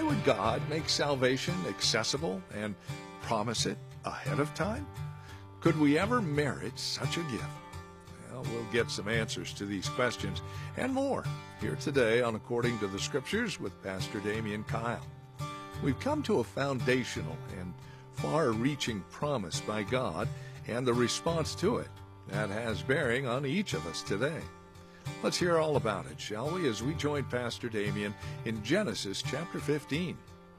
Why would God make salvation accessible and promise it ahead of time? Could we ever merit such a gift? Well, we'll get some answers to these questions and more here today on According to the Scriptures with Pastor Damian Kyle. We've come to a foundational and far-reaching promise by God and the response to it that has bearing on each of us today. Let's hear all about it, shall we, as we join Pastor Damian in Genesis chapter 15.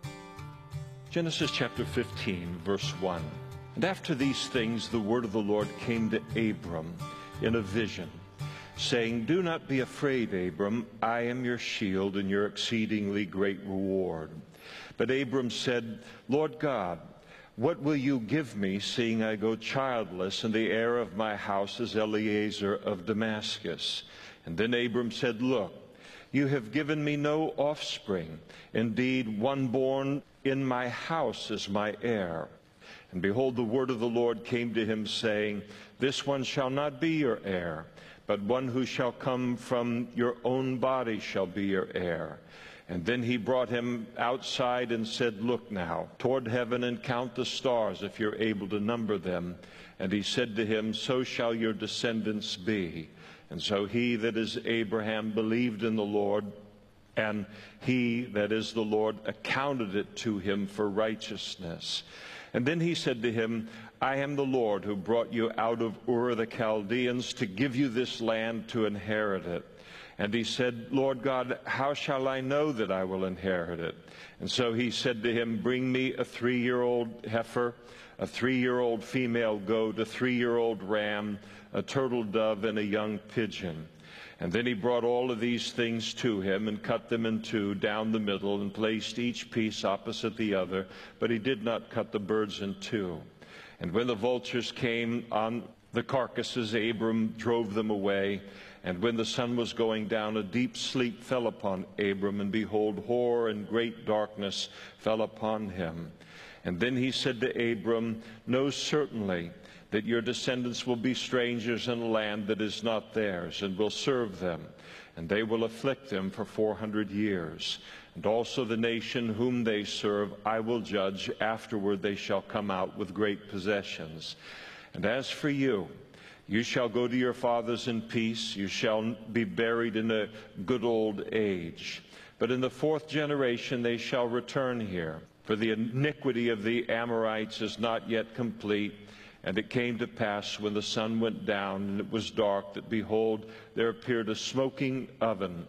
Genesis chapter 15, verse 1. And after these things the word of the Lord came to Abram in a vision, saying, Do not be afraid, Abram. I am your shield and your exceedingly great reward. But Abram said, Lord God, what will you give me, seeing I go childless, and the heir of my house is Eliezer of Damascus? And then Abram said, Look, you have given me no offspring. Indeed, one born in my house is my heir. And behold, the word of the Lord came to him, saying, This one shall not be your heir, but one who shall come from your own body shall be your heir. And then he brought him outside and said, Look now toward heaven and count the stars, if you're able to number them. And he said to him, So shall your descendants be. And so he, that is Abraham, believed in the Lord, and he, that is the Lord, accounted it to him for righteousness. And then he said to him, I am the Lord who brought you out of Ur of the Chaldeans to give you this land to inherit it. And he said, Lord God, how shall I know that I will inherit it? And so he said to him, Bring me a 3-year-old heifer, a 3-year-old female goat, a 3-year-old ram, a turtle dove, and a young pigeon. And then he brought all of these things to him and cut them in two down the middle and placed each piece opposite the other, but he did not cut the birds in two. And when the vultures came on the carcasses, Abram drove them away. And when the sun was going down, a deep sleep fell upon Abram, and behold, horror and great darkness fell upon him. And then he said to Abram, Know certainly that your descendants will be strangers in a land that is not theirs, and will serve them, and they will afflict them for 400 years. And also the nation whom they serve I will judge. Afterward they shall come out with great possessions. And as for you, you shall go to your fathers in peace. You shall be buried in a good old age. But in the 4th generation they shall return here, for the iniquity of the Amorites is not yet complete. And it came to pass, when the sun went down and it was dark, that behold, there appeared a smoking oven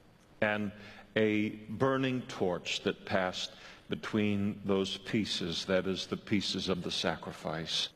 and a burning torch that passed between those pieces, that is, the pieces of the sacrifice.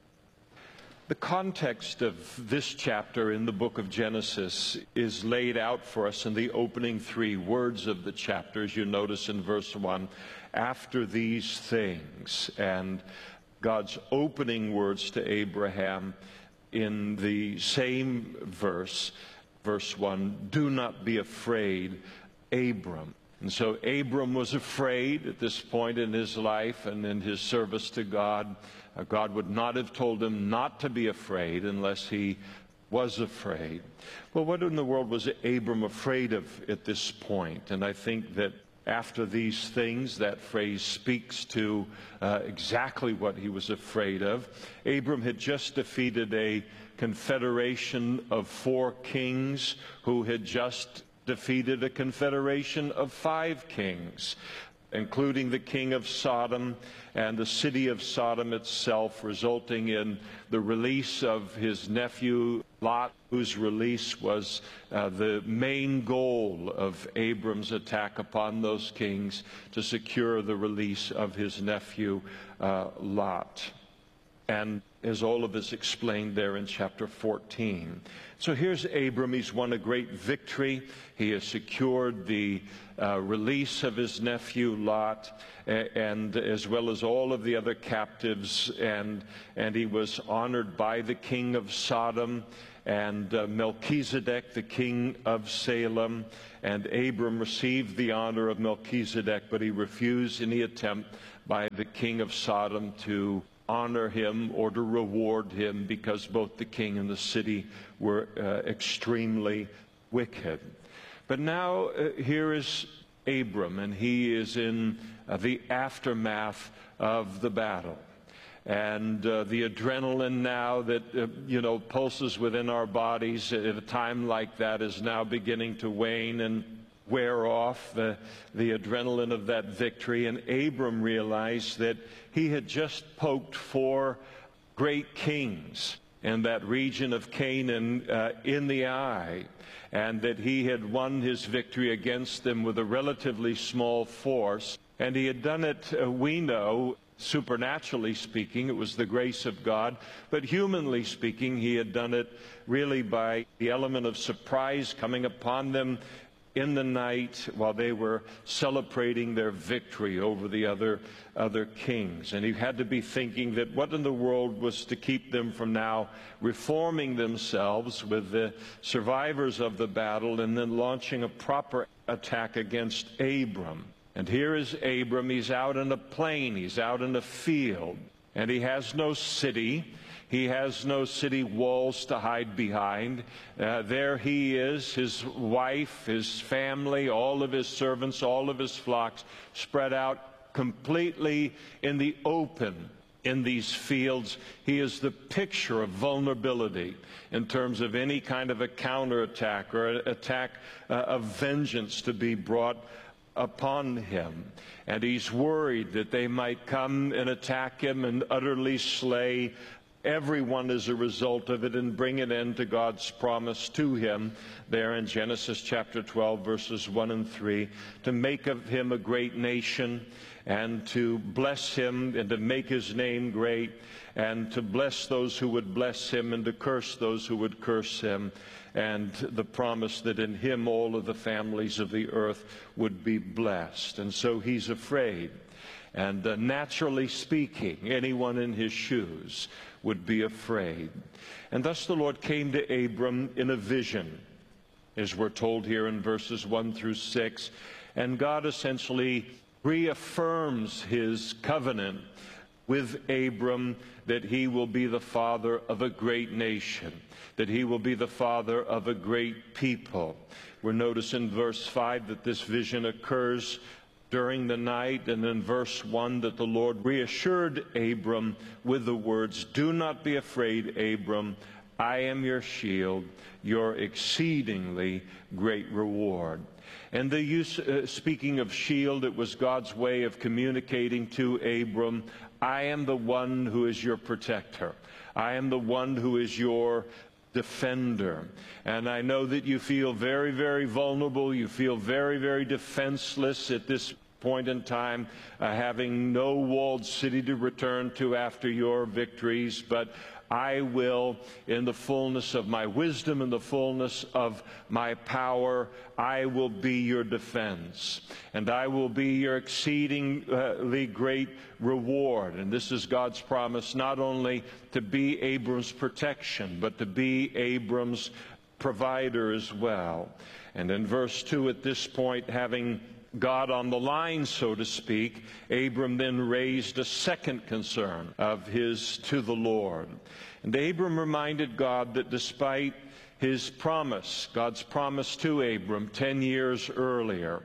The context of this chapter in the book of Genesis is laid out for us in the opening 3 words of the chapter, as you notice in verse 1, after these things. And God's opening words to Abraham in the same verse, verse 1, Do not be afraid, Abram. And so Abram was afraid at this point in his life and in his service to God. God would not have told him not to be afraid unless he was afraid. Well, what in the world was Abram afraid of at this point? And I think that after these things, that phrase speaks to exactly what he was afraid of. Abram had just defeated a confederation of 4 kings who had just defeated a confederation of 5 kings, including the king of Sodom and the city of Sodom itself, resulting in the release of his nephew Lot, whose release was the main goal of Abram's attack upon those kings, to secure the release of his nephew Lot. And as all of us explained there in chapter 14. So here's Abram. He's won a great victory. He has secured the release of his nephew Lot, and as well as all of the other captives, and he was honored by the king of Sodom and Melchizedek, the king of Salem. And Abram received the honor of Melchizedek, but he refused any attempt by the king of Sodom to honor him or to reward him, because both the king and the city were extremely wicked. But now here is Abram, and he is in the aftermath of the battle. And the adrenaline now that, pulses within our bodies at a time like that is now beginning to wane and wear off, the adrenaline of that victory. And Abram realized that he had just poked 4 great kings in that region of Canaan in the eye, and that he had won his victory against them with a relatively small force. And he had done it, we know, supernaturally speaking, it was the grace of God, but humanly speaking, he had done it really by the element of surprise coming upon them in the night while they were celebrating their victory over the other kings. And he had to be thinking that what in the world was to keep them from now reforming themselves with the survivors of the battle and then launching a proper attack against Abram. And here is Abram. He's out in a plain, he's out in a field, and he has no city. He has no city walls to hide behind. There he is, his wife, his family, all of his servants, all of his flocks spread out completely in the open in these fields. He is the picture of vulnerability in terms of any kind of a counterattack or an attack of vengeance to be brought upon him. And he's worried that they might come and attack him and utterly slay everyone as a result of it and bring an end to God's promise to him there in Genesis chapter 12 verses 1 and 3, to make of him a great nation and to bless him and to make his name great and to bless those who would bless him and to curse those who would curse him, and the promise that in him all of the families of the earth would be blessed. And so he's afraid. And naturally speaking, anyone in his shoes would be afraid. And thus the Lord came to Abram in a vision, as we're told here in verses 1 through 6. And God essentially reaffirms his covenant with Abram that he will be the father of a great nation, that he will be the father of a great people. We're noticing in verse 5 that this vision occurs during the night, and in verse 1 that the Lord reassured Abram with the words, "Do not be afraid, Abram. I am your shield, your exceedingly great reward." And the use, speaking of shield, it was God's way of communicating to Abram, I am the one who is your protector. I am the one who is your defender. And I know that you feel very, very vulnerable. You feel very, very defenseless at this point in time, having no walled city to return to after your victories. But I will, in the fullness of my wisdom and the fullness of my power, I will be your defense. And I will be your exceedingly great reward. And this is God's promise not only to be Abram's protection, but to be Abram's provider as well. And in verse 2, at this point, having God on the line, so to speak, Abram then raised a second concern of his to the Lord. And Abram reminded God that despite his promise, God's promise to Abram 10 years earlier,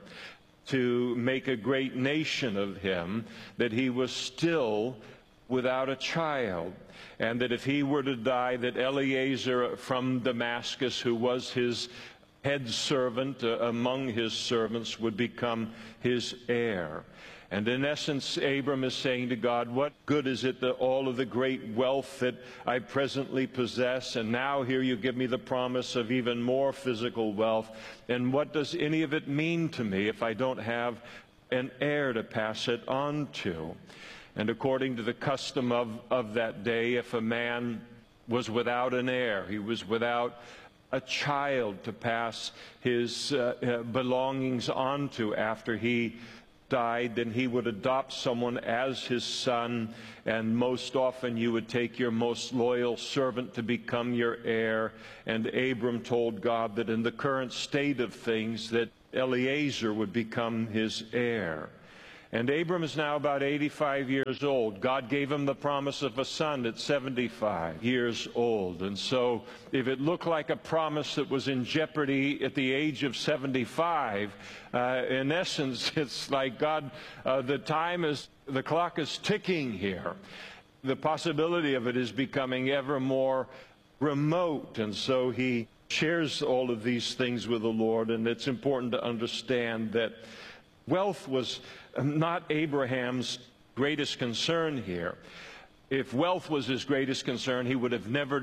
to make a great nation of him, that he was still without a child, and that if he were to die, that Eliezer from Damascus, who was his head servant among his servants, would become his heir. And in essence, Abram is saying to God, what good is it that all of the great wealth that I presently possess, and now here you give me the promise of even more physical wealth, and what does any of it mean to me if I don't have an heir to pass it on to? And according to the custom of that day, if a man was without an heir, he was without a child to pass his belongings on to after he died, then he would adopt someone as his son, and most often you would take your most loyal servant to become your heir. And Abram told God that in the current state of things, that Eliezer would become his heir. And Abram is now about 85 years old. God gave him the promise of a son at 75 years old. And so if it looked like a promise that was in jeopardy at the age of 75, in essence, it's like God, the clock is ticking here. The possibility of it is becoming ever more remote. And so he shares all of these things with the Lord. And it's important to understand that wealth was not Abraham's greatest concern here. If wealth was his greatest concern, he would have never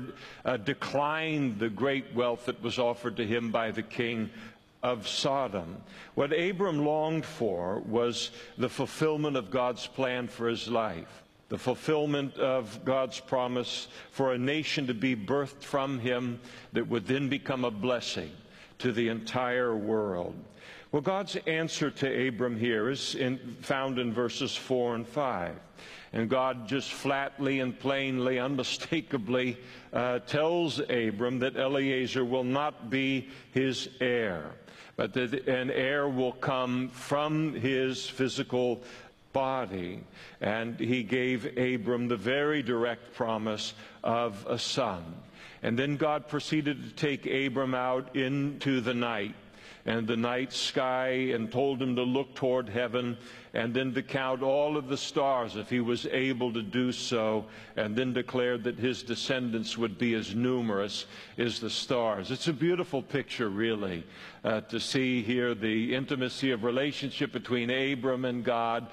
declined the great wealth that was offered to him by the king of Sodom. What Abram longed for was the fulfillment of God's plan for his life, the fulfillment of God's promise for a nation to be birthed from him that would then become a blessing to the entire world. Well, God's answer to Abram here is found in verses 4 and 5. And God just flatly and plainly, unmistakably tells Abram that Eliezer will not be his heir, but that an heir will come from his physical body. And he gave Abram the very direct promise of a son. And then God proceeded to take Abram out into the night and the night sky, and told him to look toward heaven and then to count all of the stars if he was able to do so, and then declared that his descendants would be as numerous as the stars. It's a beautiful picture, really, to see here the intimacy of relationship between Abram and God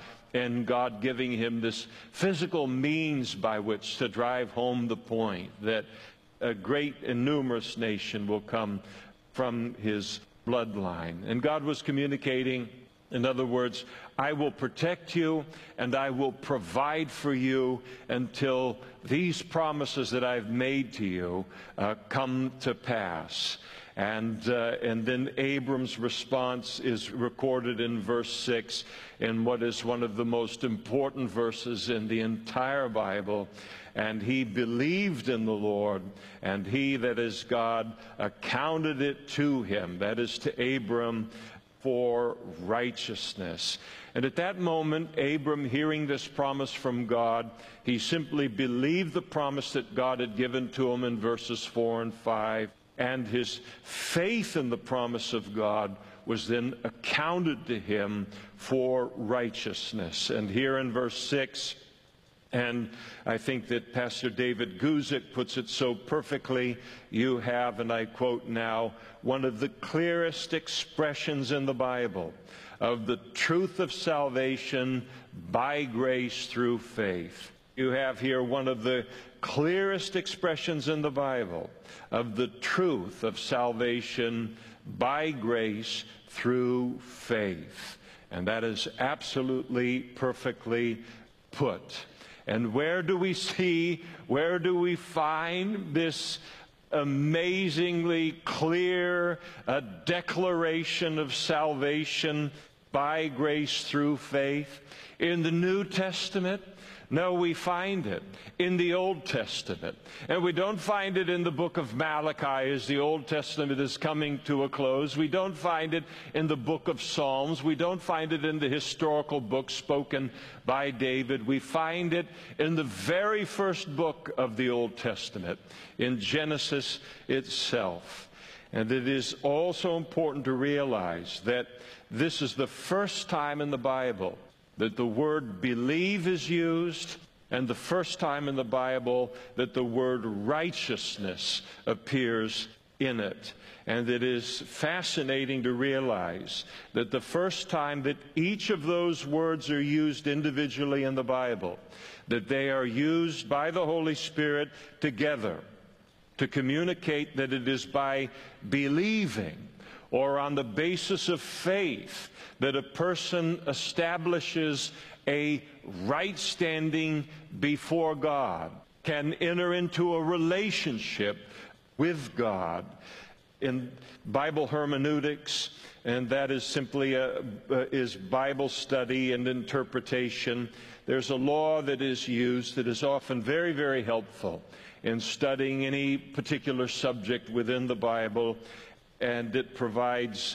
giving him this physical means by which to drive home the point that a great and numerous nation will come from his bloodline. And God was communicating, in other words, I will protect you and I will provide for you until these promises that I've made to you come to pass. And then Abram's response is recorded in verse 6 in what is one of the most important verses in the entire Bible. And he believed in the Lord, and he, that is God, accounted it to him, that is to Abram, for righteousness. And at that moment, Abram, hearing this promise from God, he simply believed the promise that God had given to him in verses 4 and 5, and his faith in the promise of God was then accounted to him for righteousness. And here in verse 6, and I think that Pastor David Guzik puts it so perfectly, you have, and I quote now, one of the clearest expressions in the Bible of the truth of salvation by grace through faith. You have here one of the clearest expressions in the Bible of the truth of salvation by grace through faith. And that is absolutely perfectly put. And where do we find this amazingly clear declaration of salvation by grace through faith? In the New Testament? No, we find it in the Old Testament. And we don't find it in the book of Malachi as the Old Testament is coming to a close. We don't find it in the book of Psalms. We don't find it in the historical books spoken by David. We find it in the very first book of the Old Testament, in Genesis itself. And it is also important to realize that this is the first time in the Bible that the word believe is used, and the first time in the Bible that the word righteousness appears in it. And it is fascinating to realize that the first time that each of those words are used individually in the Bible, that they are used by the Holy Spirit together to communicate that it is by believing or on the basis of faith that a person establishes a right standing before God, can enter into a relationship with God. In Bible hermeneutics, and that is simply is Bible study and interpretation, there's a law that is used that is often very, very helpful in studying any particular subject within the Bible, and it provides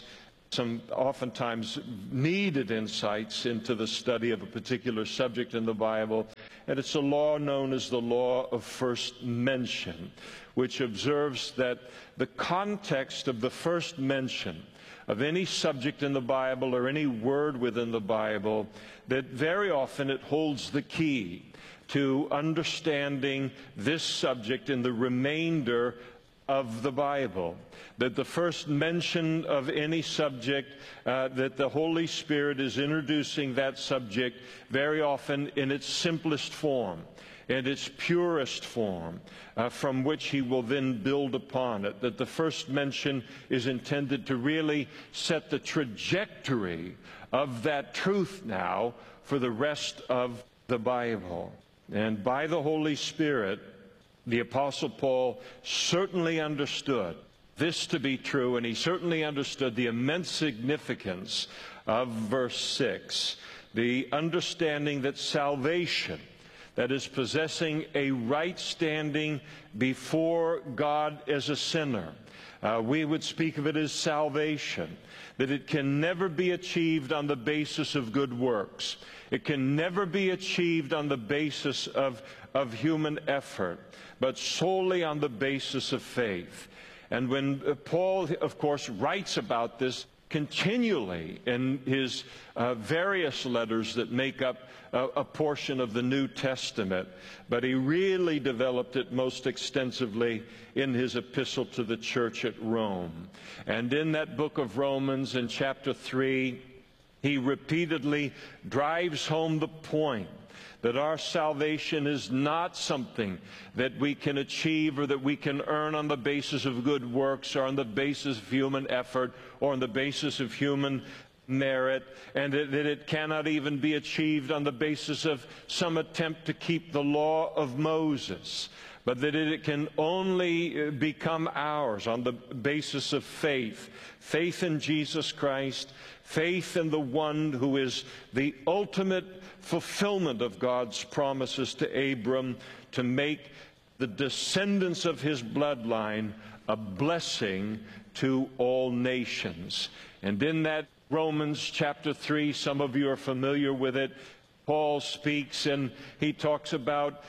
some oftentimes needed insights into the study of a particular subject in the Bible, and it's a law known as the law of first mention, which observes that the context of the first mention of any subject in the Bible or any word within the Bible, that very often it holds the key to understanding this subject in the remainder of the Bible. That the first mention of any subject, that the Holy Spirit is introducing that subject very often in its simplest form, in its purest form, from which he will then build upon it. That the first mention is intended to really set the trajectory of that truth now for the rest of the Bible. And by the Holy Spirit, the Apostle Paul certainly understood this to be true, and he certainly understood the immense significance of verse 6, the understanding that salvation, that is possessing a right standing before God as a sinner, we would speak of it as salvation, that it can never be achieved on the basis of good works. It can never be achieved on the basis of human effort, but solely on the basis of faith. And when Paul, of course, writes about this continually in his various letters that make up a portion of the New Testament, but he really developed it most extensively in his epistle to the church at Rome. And in that book of Romans, in chapter 3, he repeatedly drives home the point that our salvation is not something that we can achieve or that we can earn on the basis of good works or on the basis of human effort or on the basis of human merit, and that it cannot even be achieved on the basis of some attempt to keep the law of Moses, but that it can only become ours on the basis of faith. Faith in Jesus Christ, faith in the one who is the ultimate fulfillment of God's promises to Abram to make the descendants of his bloodline a blessing to all nations. And in that Romans chapter 3, some of you are familiar with it, Paul speaks and he talks about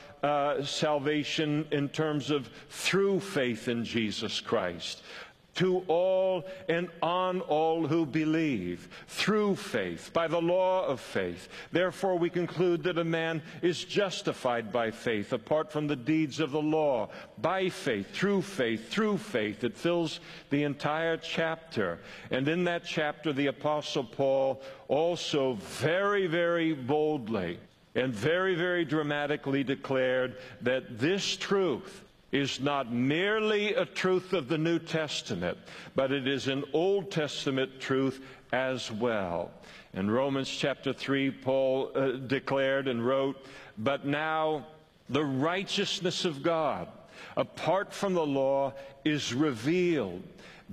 salvation in terms of through faith in Jesus Christ. To all and on all who believe, through faith, by the law of faith. Therefore we conclude that a man is justified by faith, apart from the deeds of the law, by faith, through faith, through faith. It fills the entire chapter. And in that chapter, the Apostle Paul also very, very boldly and very, very dramatically declared that this truth is not merely a truth of the New Testament, but it is an Old Testament truth as well. In Romans chapter 3, Paul declared and wrote, "But now the righteousness of God, apart from the law, is revealed,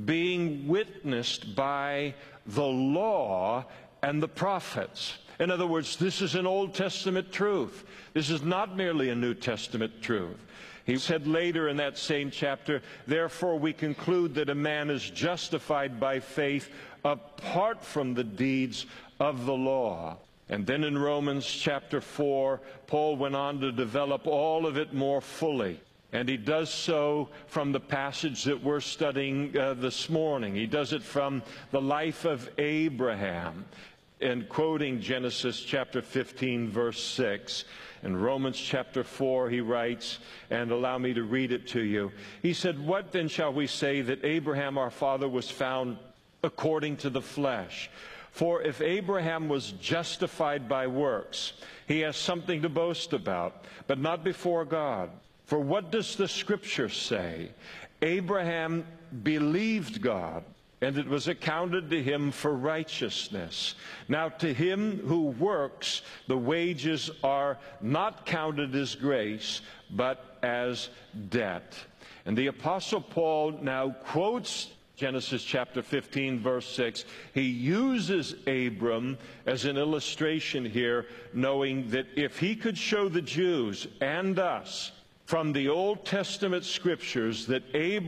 being witnessed by the law and the prophets." In other words, this is an Old Testament truth. This is not merely a New Testament truth. He said later in that same chapter, "Therefore we conclude that a man is justified by faith apart from the deeds of the law." And then in Romans chapter 4, Paul went on to develop all of it more fully. And he does so from the passage that we're studying this morning. He does it from the life of Abraham, and quoting Genesis chapter 15, verse 6. In Romans chapter 4, he writes, and allow me to read it to you. He said, "What then shall we say that Abraham our father was found according to the flesh? For if Abraham was justified by works, he has something to boast about, but not before God. For what does the Scripture say? Abraham believed God, and it was accounted to him for righteousness. Now to him who works, the wages are not counted as grace, but as debt." And the Apostle Paul now quotes Genesis chapter 15, verse 6. He uses Abram as an illustration here, knowing that if he could show the Jews and us from the Old Testament scriptures that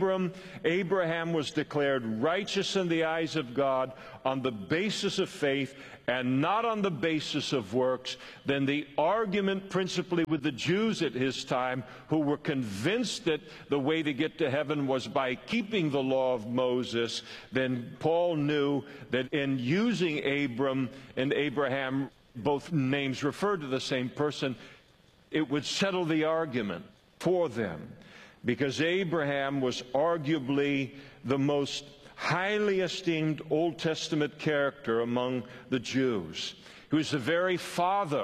Abraham was declared righteous in the eyes of God on the basis of faith and not on the basis of works, then the argument principally with the Jews at his time, who were convinced that the way to get to heaven was by keeping the law of Moses, then Paul knew that in using Abram and Abraham, both names referred to the same person, it would settle the argument for them, because Abraham was arguably the most highly esteemed Old Testament character among the Jews. He was the very father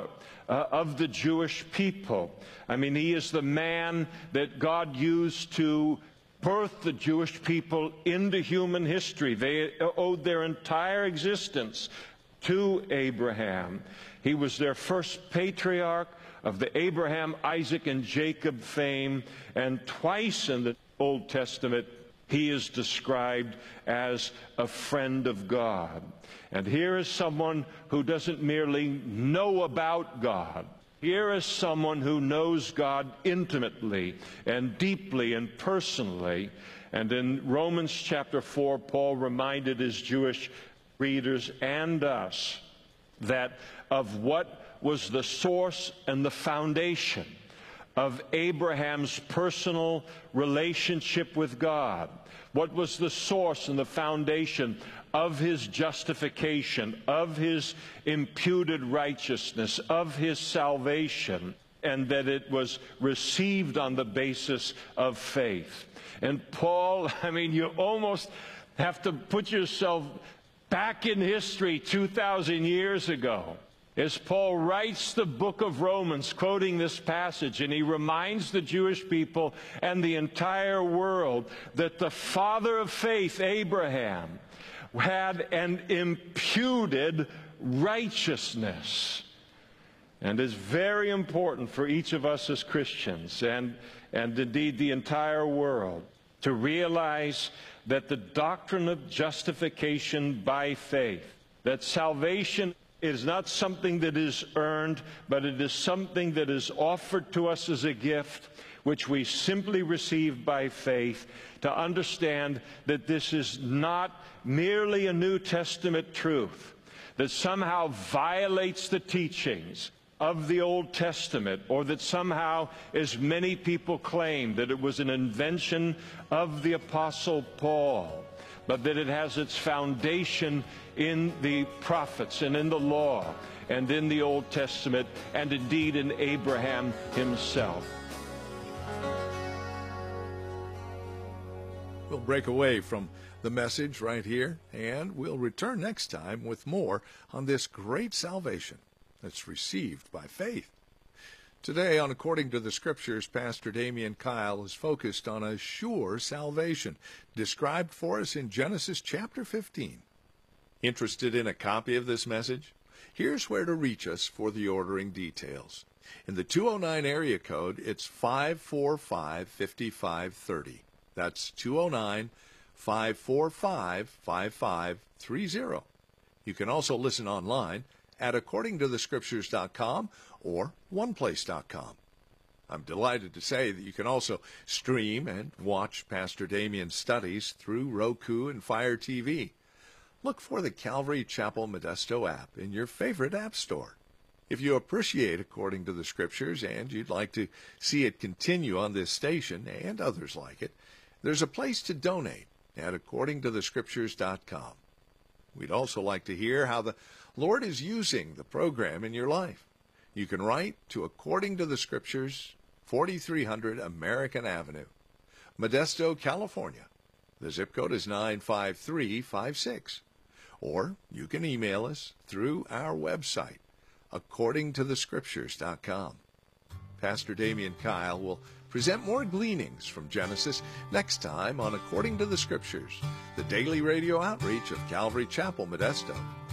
of the Jewish people. I mean, he is the man that God used to birth the Jewish people into human history. They owed their entire existence to Abraham. He was their first patriarch of the Abraham, Isaac, and Jacob fame, and twice in the Old Testament he is described as a friend of God. And here is someone who doesn't merely know about God. Here is someone who knows God intimately and deeply and personally. And in Romans chapter 4, Paul reminded his Jewish readers and us that of what was the source and the foundation of Abraham's personal relationship with God. What was the source and the foundation of his justification, of his imputed righteousness, of his salvation, and that it was received on the basis of faith. And Paul, I mean, you almost have to put yourself back in history 2,000 years ago, as Paul writes the book of Romans, quoting this passage, and he reminds the Jewish people and the entire world that the father of faith, Abraham, had an imputed righteousness. And is very important for each of us as Christians, and indeed the entire world, to realize that the doctrine of justification by faith, that salvation is not something that is earned, but it is something that is offered to us as a gift, which we simply receive by faith, to understand that this is not merely a New Testament truth that somehow violates the teachings of the Old Testament, or that somehow, as many people claim, that it was an invention of the Apostle Paul, but that it has its foundation in the prophets and in the law and in the Old Testament, and indeed in Abraham himself. We'll break away from the message right here, and we'll return next time with more on this great salvation that's received by faith. Today, on According to the Scriptures, Pastor Damian Kyle is focused on a sure salvation described for us in Genesis chapter 15. Interested in a copy of this message? Here's where to reach us for the ordering details. In the 209 area code, it's 545-5530. That's 209-545-5530. You can also listen online at accordingtothescriptures.com or oneplace.com. I'm delighted to say that you can also stream and watch Pastor Damian's studies through Roku and Fire TV. Look for the Calvary Chapel Modesto app in your favorite app store. If you appreciate According to the Scriptures and you'd like to see it continue on this station and others like it, there's a place to donate at accordingtothescriptures.com. We'd also like to hear how the Lord is using the program in your life. You can write to According to the Scriptures, 4300 American Avenue, Modesto, California. The zip code is 95356. Or you can email us through our website, accordingtothescriptures.com. Pastor Damian Kyle will present more gleanings from Genesis next time on According to the Scriptures, the daily radio outreach of Calvary Chapel, Modesto.